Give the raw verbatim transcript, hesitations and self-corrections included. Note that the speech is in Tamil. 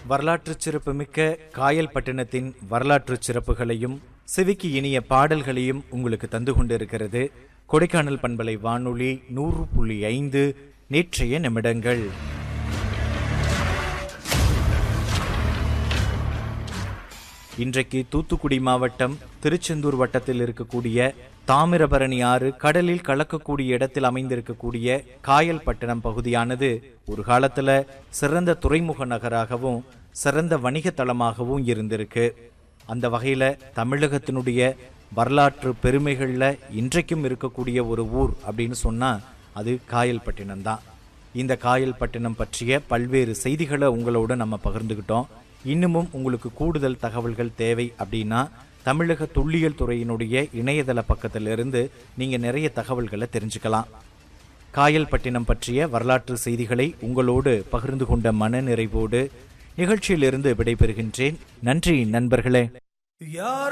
வரலாற்று சிறப்புமிக்க காயல்பட்டினத்தின் வரலாற்று சிறப்புகளையும் செவிக்கு இனிய பாடல்களையும் உங்களுக்கு தந்து கொண்டிருக்கிறது கொடைக்கானல் பண்பலை வானொலி நூறு புள்ளி ஐந்து நேற்றைய நிமிடங்கள். இன்றைக்கு தூத்துக்குடி மாவட்டம் திருச்செந்தூர் வட்டத்தில் இருக்கக்கூடிய தாமிரபரணி ஆறு கடலில் கலக்கக்கூடிய இடத்தில் அமைந்திருக்கக்கூடிய காயல்பட்டினம் பகுதியானது ஒரு காலத்துல சிறந்த துறைமுக நகராகவும் சிறந்த வணிக தளமாகவும் இருந்திருக்கு. அந்த வகையில தமிழகத்தினுடைய வரலாற்று பெருமைகள்ல இன்றைக்கும் இருக்கக்கூடிய ஒரு ஊர் அப்படின்னு சொன்னா அது காயல்பட்டினம் தான். இந்த காயல்பட்டினம் பற்றிய பல்வேறு செய்திகளை உங்களோட நம்ம பகிர்ந்துகிட்டோம். இன்னமும் உங்களுக்கு கூடுதல் தகவல்கள் தேவை அப்படின்னா தமிழக தொல்லியல் துறையினுடைய இணையதள பக்கத்திலிருந்து நீங்க நிறைய தகவல்களை தெரிஞ்சுக்கலாம். காயல்பட்டினம் பற்றிய வரலாற்று செய்திகளை உங்களோடு பகிர்ந்து கொண்ட மன நிறைவோடு நிகழ்ச்சியிலிருந்து விடைபெறுகின்றேன். நன்றி நண்பர்களே.